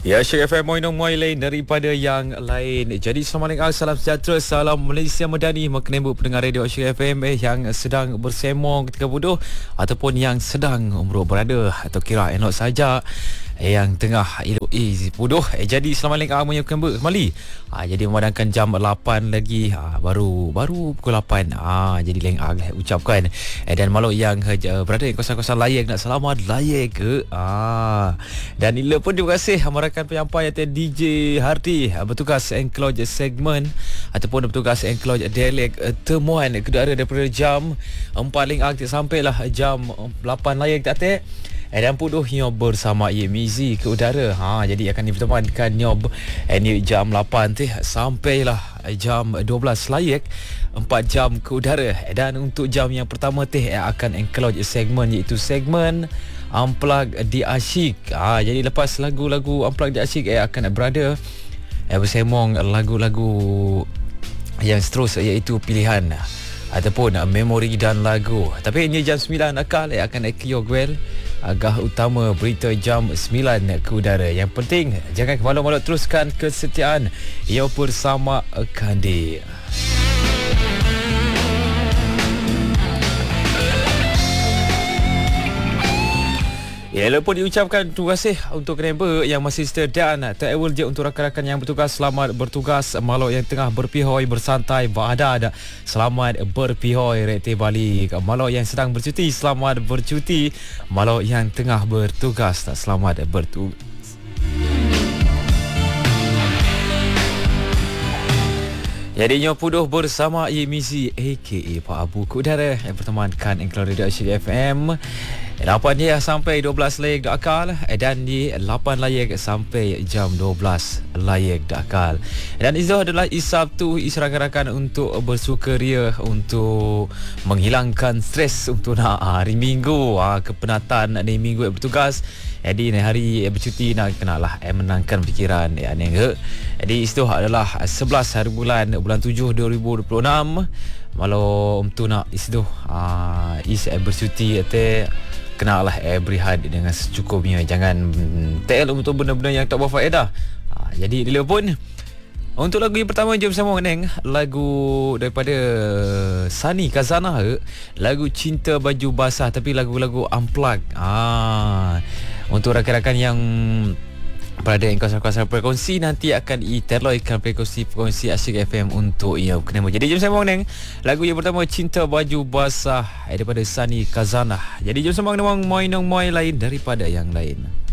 Ya, Syekh FM Moinong lain daripada yang lain. Jadi Assalamualaikum, salam sejahtera, salam Malaysia Madani. Makan pendengar radio Syekh FM yang sedang bersemong ketika bodoh ataupun yang sedang berada atau kira elok saja yang tengah elok bodoh. Jadi Assalamualaikum kembali. Jadi memandangkan jam 8 lagi, baru pukul 8. Jadi lengah ucapkan. Dan malu yang berada di kawasan-kawasan layak nak selamat layak ke. Dan ila pun terima kasih rakan penyampai atau DJ Hardi bertugas enclose segmen ataupun bertugas enclose dialek temuan kedua daripada jam 4 lengah sampailah jam 8 layak tak dan puduh nyob bersama Mizi ke udara. Jadi akan dipertemankan nyob ni jam 8 sampailah jam 12 layak 4 jam ke udara. Dan untuk jam yang pertama akan enclose segmen iaitu segmen Unplug di Asyik. Jadi lepas lagu-lagu Unplug di Asyik akan berada bersemong lagu-lagu yang seterusnya iaitu pilihan ataupun memori dan lagu. Tapi ini jam 9 akal akan Ekiogwell agak utama berita jam 9 ke udara. Yang penting jangan kemalu-malu, teruskan kesetiaan ia bersama Kandi. Ya, lepas diucapkan terima kasih untuk member yang masih setia dan tak je untuk rakan-rakan yang bertugas. Selamat bertugas. Malu yang tengah berpihoi bersantai berada, selamat berpihoi reti balik. Malu yang sedang bercuti, selamat bercuti. Malu yang tengah bertugas, selamat bertugas. Jadinya puduh bersama Mizi aka Pak Abu ke udara yang bertemankan Engkau Radio Asyik FM 8 dia sampai 12 layak akal dan di 8 layak sampai jam 12 layak akal. Dan itu adalah Sabtu rakan-rakan untuk bersukaria, untuk menghilangkan stres untuk nak hari Minggu kepenatan hari Minggu bertugas. Jadi hari bercuti nak kenalah menangkan fikiran Jadi itu adalah 11 hari bulan 7 2026. Kalau untuk nak itu bercuti kenalah berehat dengan secukupnya. Jangan tel untuk benda-benda yang tak berfaedah. Jadi dia pun untuk lagu yang pertama jom sama meneng lagu daripada Sani Kazana, lagu Cinta Baju Basah, tapi lagu-lagu Unplug. Untuk rakan-rakan yang berada di kawasan-kawasan frekuensi nanti akan diterloikan frekuensi Asyik FM untuk ia kena. Jadi jom sama meneng lagu yang pertama Cinta Baju Basah daripada Sani Kazana. Jadi jom sama meneng moinong lain daripada yang lain.